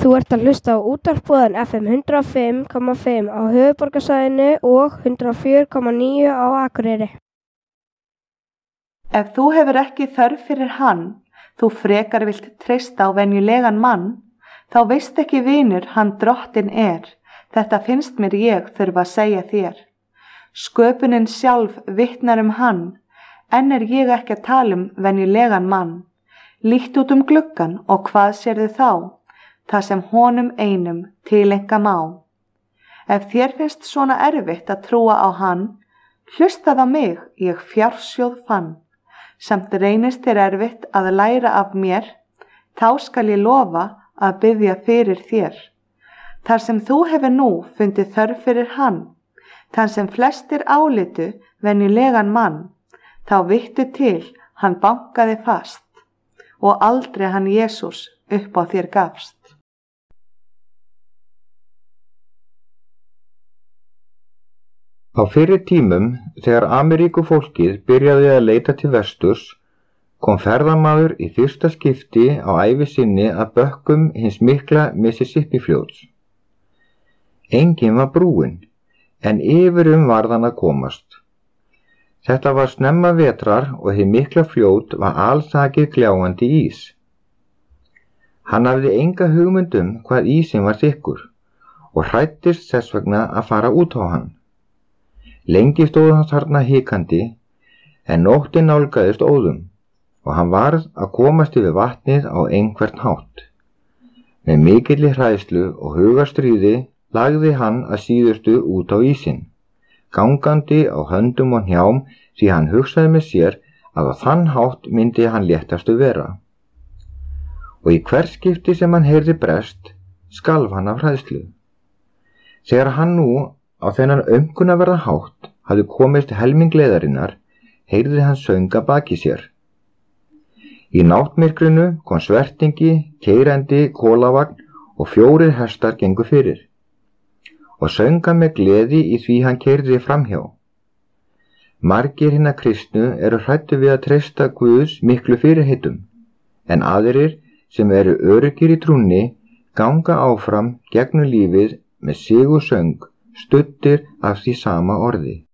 Þú ert að hlusta á útvarpsboðan FM 105,5 á höfuðborgarsvæðinu og 104,9 á Akureyri. Ef þú hefur ekki þörf fyrir hann, þú frekar vilt treysta á venjulegan mann, þá veist ekki vinur hann drottinn er. Þetta finnst mér ég þurfa að segja þér. Sköpunin sjálf vitnar hann, en er ég ekki að tala venjulegan mann. Lítt út gluggann og hvað sérðu þá? Það sem honum einum tileinka má. Ef þér finnst svona erfitt að trúa á hann, hlustað á mig, ég fjársjóð fann. Samt reynist þér erfitt að læra af mér, þá skal ég lofa að biðja fyrir þér. Þar sem þú hefur nú fundið þörf fyrir hann, þann sem flestir álitu venjulegan mann, þá vittu til hann bankaði fast og aldrei hann Jesús upp á þér gafst. Á fyrri tímum, þegar Ameríkufólkið byrjaði að leita til vesturs, kom ferðamaður í fyrsta skipti á ævi sinni að bökkum hins mikla Mississippi fljóts. Enginn var brúinn, en yfirum varð hann að komast. Þetta var snemma vetrar og hið mikla fljót var alþakið gljáandi ís. Hann hafði enga hugmynd hvað ísinn var þykkur og hræddist þess vegna að fara út á hann. Lengi stóð hann þarna hikandi, en nóttin nálgaðist óðum og hann varð að komast yfir vatnið á einhvern hátt. Með mikilli hræðslu og hugastríði lagði hann að síðustu út á ísinn, gangandi á höndum og hnjám því hann hugsaði með sér að á þann hátt myndi hann léttastu vera. Og í hvert skipti sem hann heyrði brest, skalf hann af hræðslu. Þegar hann nú á þennan aumkunarverða hátt hafði komist helming gleðarinnar, heyrði hann söng að baki sér. Í náttmyrkrinu kom svertingi, keyrandi kólavagn og 4 hestar gengu fyrir og sönga með gleði í því hann keyrði framhjá. Margir hinna kristnu eru hræddu við að treysta Guðs miklu fyrirheitum, en aðrir sem eru öruggir í trúnni ganga áfram gegnum lífið með sigursöng, studdir af því sama orði.